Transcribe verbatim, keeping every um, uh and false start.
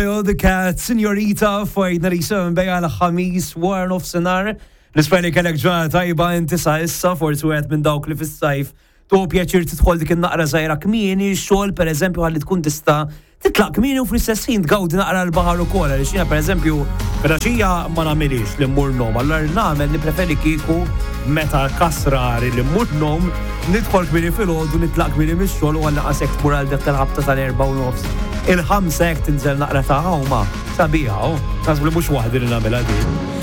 Leo the Cat, Signorita, fajna li sewin bejja l-ħamis, war nofsinhar. Nispera li kellek ġurnata tajba inti sa issa, forsi wieħed minn dawk li fis-sajf tu pjaċir tidħol dik in-naqra żgħira kmieni, xogħol pereżempju ħalli tkun tista' titlaq kmieni u fl-istess ħin tgawdi naqra l-baħar ukoll għaliex jiena pereżempju fil-għaxija ma nagħmilix li mmur nom, allura nagħmel nippreferi kieku meta kasrari li mmur nom nidħol kmieni filgħodu nitlaq kmieni mix-xogħol u għallaqas hekk tmur għal dik tal-ħabta tal-erba' u nofs. Il-ħamsa hekk tinżel naqra ta' ħawma sabiħa, nasbu li mhux waħdi li nagħmilha din.